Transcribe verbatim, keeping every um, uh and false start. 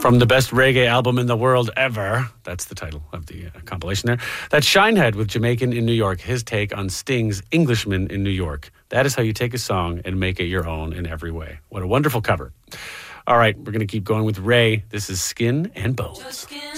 From the best reggae album in the world ever. That's the title of the uh, compilation there. That's Shinehead with Jamaican in New York. His take on Sting's Englishman in New York. That is how you take a song and make it your own in every way. What a wonderful cover. All right, we're going to keep going with Ray. This is Skin and Bones.